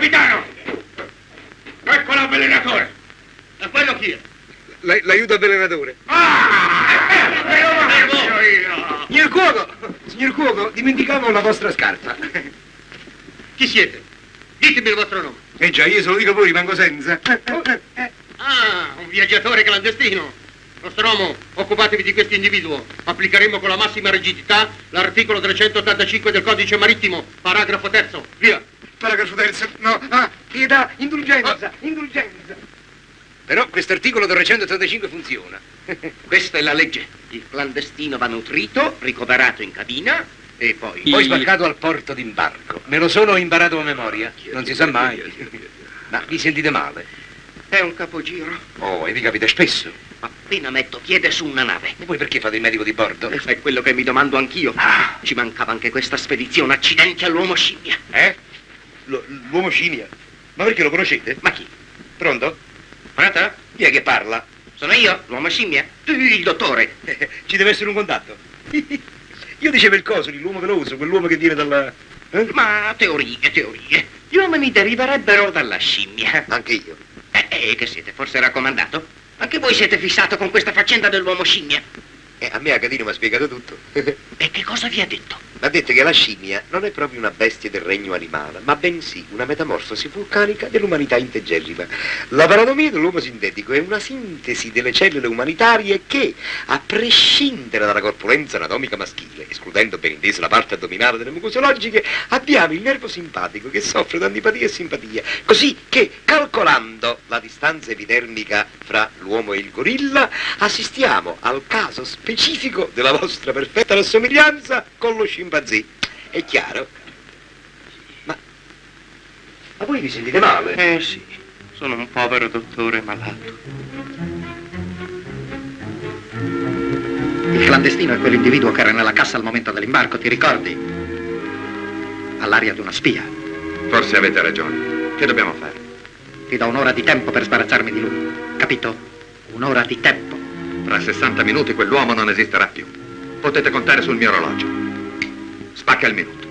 Capitano! Ecco l'avvelenatore! E quello chi è? L'aiuto avvelenatore. Signor Cuoco, dimenticavo la vostra scarpa. Chi siete? Ditemi il vostro nome. Già, io se lo dico voi rimango senza. Ah, un viaggiatore clandestino. Nostromo, occupatevi di questo individuo. Applicheremo con la massima rigidità l'articolo 385 del codice marittimo, paragrafo terzo. Via. Paragrafo terzo, no. Pietà, indulgenza. Però quest'articolo 385 funziona. Questa è la legge. Il clandestino va nutrito, ricoverato in cabina e poi... Poi sbarcato al porto d'imbarco. Me lo sono imparato a memoria. Non si sa mai. Ma vi sentite male? È un capogiro. Oh, e vi capita spesso? Appena metto piede su una nave. E voi perché fate il medico di bordo? È quello che mi domando anch'io. Ci mancava anche questa spedizione. Accidenti all'uomo scimmia. L'uomo scimmia? Ma perché lo conoscete? Ma chi? Pronto? Pronto? Chi è che parla? Sono io, l'uomo scimmia? Il dottore. Ci deve essere un contatto. Io dicevo il Cosoli, l'uomo veloce, quell'uomo che viene dalla... Ma teorie. Gli uomini deriverebbero dalla scimmia. Anche io. Che siete? Forse raccomandato? Anche voi siete fissato con questa faccenda dell'uomo scimmia? A me Acadino mi ha spiegato tutto. E che cosa vi ha detto? Ha detto che la scimmia non è proprio una bestia del regno animale, ma bensì una metamorfosi vulcanica dell'umanità integerrima. La paranomia dell'uomo sintetico è una sintesi delle cellule umanitarie che, a prescindere dalla corpulenza anatomica maschile, escludendo ben inteso la parte addominale delle mucosologiche, abbiamo il nervo simpatico che soffre da antipatia e simpatia, così che, calcolando la distanza epidermica fra l'uomo e il gorilla, assistiamo al caso specifico della vostra perfetta rassomiglianza con lo scimpanzé. È chiaro? Ma voi vi sentite male? Sì, sono un povero dottore malato. Il clandestino è quell'individuo che era nella cassa al momento dell'imbarco, ti ricordi? Ha l'aria di una spia. Forse avete ragione. Che dobbiamo fare? Ti do un'ora di tempo per sbarazzarmi di lui, capito? Un'ora di tempo. Tra 60 minuti quell'uomo non esisterà più. Potete contare sul mio orologio. Spacca il minuto.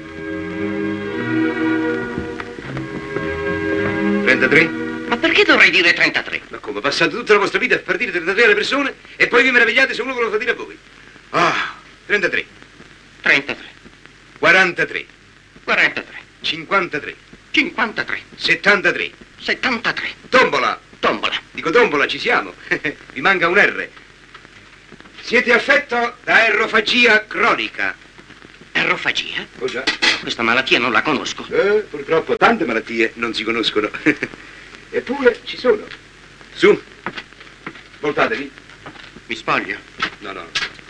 33? Ma perché dovrei dire 33? Ma come? Passate tutta la vostra vita a far dire 33 alle persone e poi vi meravigliate se uno ve lo fa dire a voi. 33. 33. 43. 43. 53. 53. 73. 73. Tombola. Tombola. Dico tombola, ci siamo. Vi manca un R. Siete affetto da errofagia cronica. Errofagia? Oh già. Questa malattia non la conosco. Purtroppo tante malattie non si conoscono. Eppure ci sono. Su. Voltatevi. Mi spoglio. No.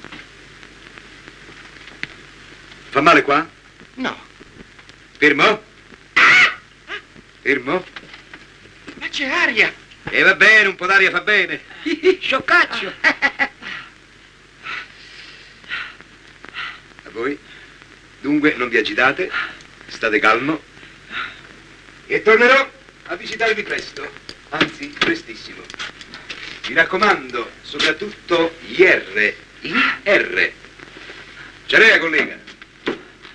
Fa male qua? No. Fermo. Fermo. Ma c'è aria. E va bene, un po' d'aria fa bene. Scioccaggio. A voi? Dunque non vi agitate, state calmo e tornerò a visitarvi presto, anzi prestissimo. Mi raccomando, soprattutto gli R. R. Ce l'è, collega?